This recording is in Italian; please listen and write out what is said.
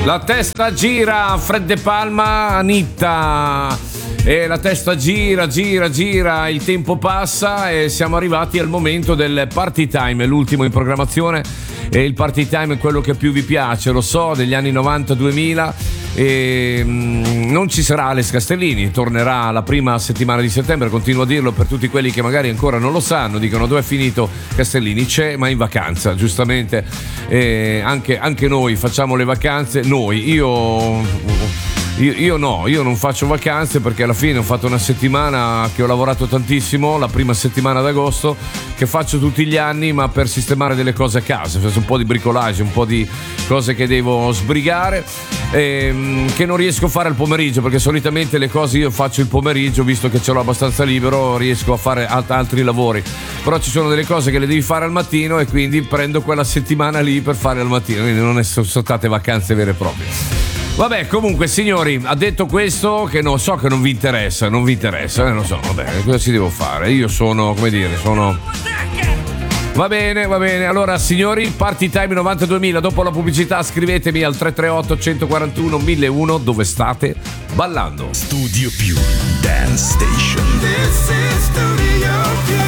La testa gira, Fred De Palma, Anitta. E la testa gira, il tempo passa e siamo arrivati al momento del party time, l'ultimo in programmazione. E il party time è quello che più vi piace, lo so, degli anni 90-2000. E non ci sarà Alex Castellini, tornerà la prima settimana di settembre, continuo a dirlo per tutti quelli che magari ancora non lo sanno, dicono dove è finito Castellini. C'è, ma in vacanza, giustamente. Anche noi facciamo le vacanze, io non faccio vacanze, perché alla fine ho fatto una settimana che ho lavorato tantissimo, la prima settimana d'agosto, che faccio tutti gli anni, ma per sistemare delle cose a casa, faccio un po' di bricolage, un po' di cose che devo sbrigare, che non riesco a fare al pomeriggio, perché solitamente le cose io faccio il pomeriggio, visto che ce l'ho abbastanza libero, riesco a fare altri lavori, però ci sono delle cose che le devi fare al mattino e quindi prendo quella settimana lì per fare al mattino, quindi non sono state vacanze vere e proprie. Vabbè, comunque signori, ha detto questo, che non so che non vi interessa, non so, vabbè, cosa ci devo fare? Io sono, Va bene, allora signori, Party Time 92.000, dopo la pubblicità scrivetemi al 338 141 1001 dove state ballando. Studio Più Dance Station. This is Studio Più.